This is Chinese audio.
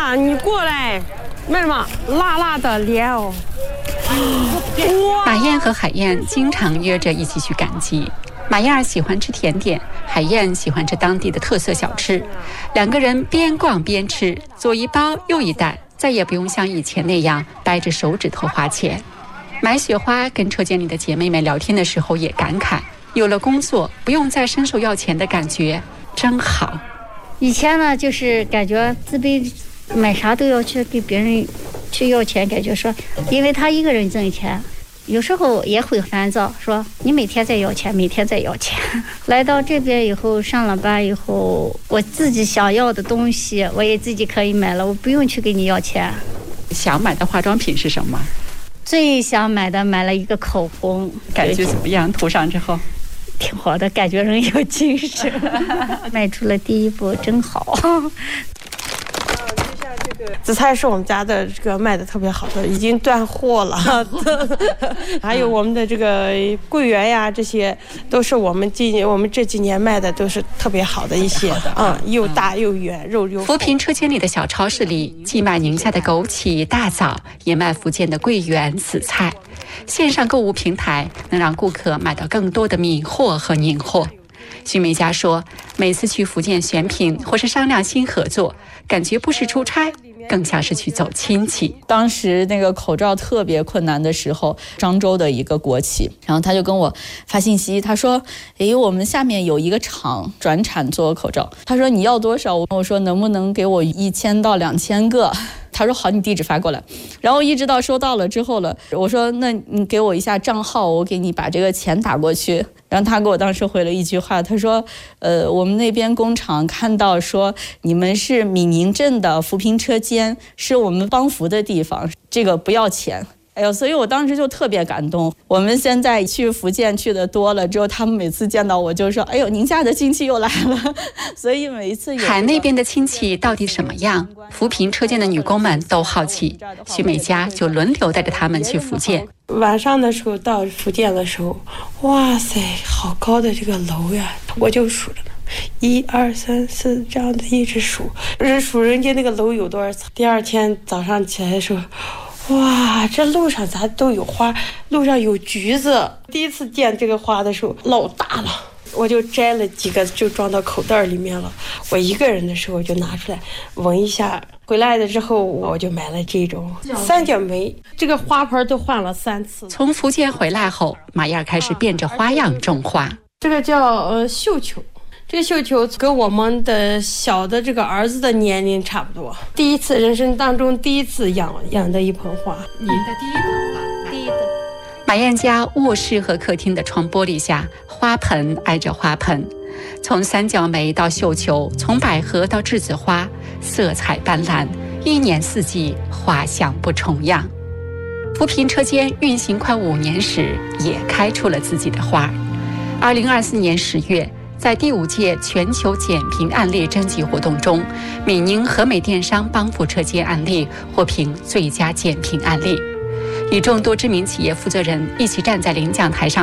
呀，你过来，为什么辣辣的莲藕？ 马燕和海燕经常约着一起去赶集。马燕儿喜欢吃甜点，海燕喜欢吃当地的特色小吃，两个人边逛边吃，左一包右一袋，再也不用像以前那样掰着手指头花钱。买雪花跟车间里的姐妹们聊天的时候也感慨，有了工作不用再伸手要钱的感觉真好。 以前呢就是感觉自卑，买啥都要去给别人去要钱，感觉说因为他一个人挣钱，有时候也会烦躁，说你每天在要钱，每天在要钱。来到这边以后，上了班以后，我自己想要的东西我也自己可以买了，我不用去给你要钱。 想买的化妆品是什么？ 最想买了一个口红， 感觉怎么样？涂上之后挺好的，感觉人有精神。迈出了第一步，真好。 紫菜是我们家的这个卖的特别好的，已经断货了。还有我们的这个桂圆呀，这些都是我们这几年卖的都是特别好的一些，又大又圆，肉又。 扶贫车间里的小超市里，既卖宁夏的枸杞、大枣，也卖福建的桂圆、紫菜。线上购物平台能让顾客买到更多的米货和宁货。徐美佳说，每次去福建选品或是商量新合作，感觉不是出差，更像是去走亲戚。 当时那个口罩特别困难的时候，漳州的一个国企，然后他就跟我发信息，他说我们下面有一个厂转产做口罩，他说你要多少？我说能不能给我1000到2000个？他说好，你地址发过来。然后一直到收到了之后了，我说那你给我一下账号，我给你把这个钱打过去。然后他给我当时回了一句话，他说我们那边工厂看到说你们是闽宁镇的扶贫车间，是我们帮扶的地方，这个不要钱。所以我当时就特别感动。我们现在去福建去的多了之后，他们每次见到我就说宁夏的亲戚又来了。所以每一次海那边的亲戚到底什么样，扶贫车间的女工们都好奇。徐美佳就轮流带着他们去福建。 晚上的时候到福建的时候，哇塞，好高的这个楼呀，我就数着呢，1、2、3、4这样的一直数人家那个楼有多少层。第二天早上起来的时候，哇，这路上咋都有花，路上有橘子。第一次见这个花的时候老大了，我就摘了几个就装到口袋里面了。我一个人的时候就拿出来闻一下，回来的之后我就买了这种三角梅，这个花盆都换了3次。 从福建回来后，马燕开始变着花样种花。 这个叫绣球，这个绣球跟我们的小的这个儿子的年龄差不多。人生当中第一次养的一盆花。 您的第一盆花？第一盆。马燕家卧室和客厅的窗玻璃下，花盆挨着花盆，从三角梅到绣球，从百合到栀子花，色彩斑斓，一年四季花香不重样。扶贫车间运行快5年时，也开出了自己的花。2024年10月，在第5届全球减贫案例征集活动中，闽宁和美电商帮扶车间案例获评最佳减贫案例。与众多知名企业负责人一起站在领奖台上